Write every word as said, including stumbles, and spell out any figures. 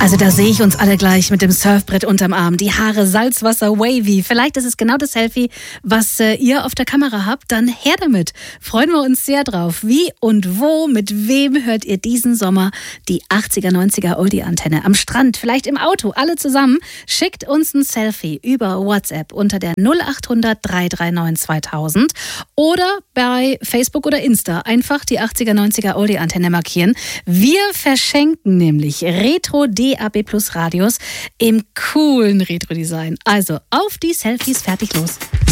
Also da sehe ich uns alle gleich mit dem Surfbrett unterm Arm, die Haare Salzwasser wavy. Vielleicht ist es genau das Selfie, was äh, ihr auf der Kamera habt. Dann her damit. Freuen wir uns sehr drauf. Wie und wo, mit wem hört ihr diesen Sommer die achtziger, neunziger Oldie-Antenne? Am Strand, vielleicht im Auto, alle zusammen. Schickt uns ein Selfie über WhatsApp unter der null acht hundert, drei drei neun, zweitausend oder bei Facebook oder Insta einfach die achtziger, neunziger Oldie-Antenne markieren. Wir verschenken nämlich Retro D A B Plus Radios im coolen Retro-Design. Also auf die Selfies, fertig, los.